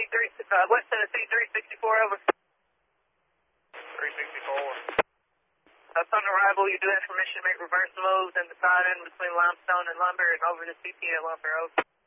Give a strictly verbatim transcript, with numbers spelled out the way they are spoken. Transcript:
three, uh, West Tennessee three sixty-four, over. three sixty-four. Upon arrival, you do have permission to make reverse moves and decide in between limestone and lumber and over to C P A lumber, over.